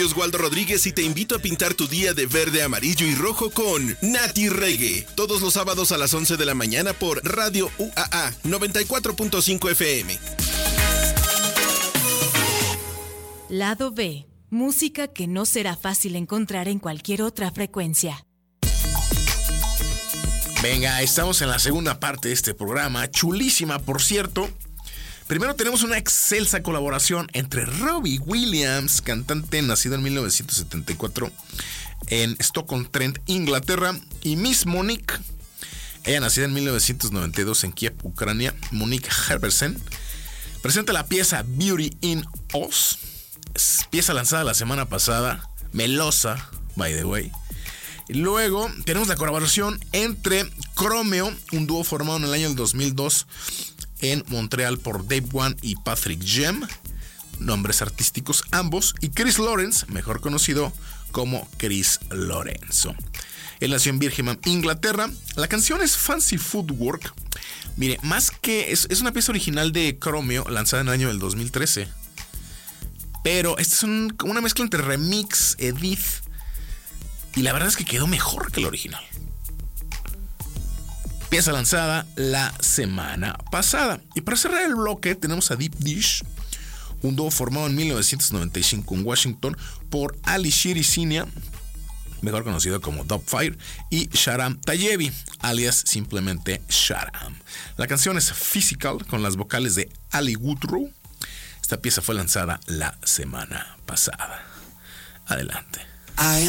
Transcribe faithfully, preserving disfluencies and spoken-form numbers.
Soy Oswaldo Rodríguez y te invito a pintar tu día de verde, amarillo y rojo con Nati Reggae. Todos los sábados a las once de la mañana por Radio U A A noventa y cuatro punto cinco F M. Lado B. Música que no será fácil encontrar en cualquier otra frecuencia. Venga, estamos en la segunda parte de este programa, chulísima por cierto. Primero tenemos una excelsa colaboración entre Robbie Williams, cantante nacido en mil novecientos setenta y cuatro en Stoke-on-Trent, Inglaterra, y Miss Monique, ella nacida en mil novecientos noventa y dos en Kiev, Ucrania. Monique Herbersen presenta la pieza Beauty in Us, pieza lanzada la semana pasada, melosa, by the way. Y luego tenemos la colaboración entre Chromeo, un dúo formado en el año dos mil dos en Montreal por Dave One y Patrick Jem, nombres artísticos ambos, y Chris Lawrence, mejor conocido como Chris Lorenzo. Él nació en Birmingham, Inglaterra. La canción es Fancy Footwork. Mire, más que es, es una pieza original de Chromeo, lanzada en el año del dos mil trece, pero esta es un, una mezcla entre remix, edit, y la verdad es que quedó mejor que el original. Pieza lanzada la semana pasada. Y para cerrar el bloque tenemos a Deep Dish, un dúo formado en mil novecientos noventa y cinco en Washington por Ali Shirisinia, mejor conocido como Dubfire, y Sharam Tayebi, alias simplemente Sharam. La canción es Physical, con las vocales de Ali Woodrow. Esta pieza fue lanzada la semana pasada. Adelante.